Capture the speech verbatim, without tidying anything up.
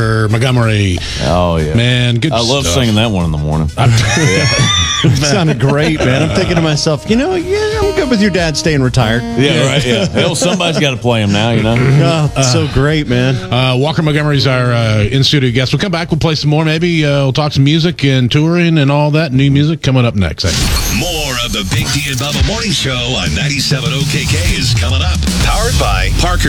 Montgomery. Oh, yeah. Man, good I love stuff. singing that one in the morning. It sounded great, man. I'm thinking to myself, you know, yeah, I'm good with your dad staying retired. Yeah, right. Yeah. Hell, somebody's got to play him now, you know? Oh, it's so great, man. Uh, Walker Montgomery's our uh, in-studio guest. We'll come back. We'll play some more. Maybe uh, we'll talk some music and touring and all that. New music coming up next. More of the Big D and Bubba Morning Show on ninety-seven O K K is coming up. Powered by Parker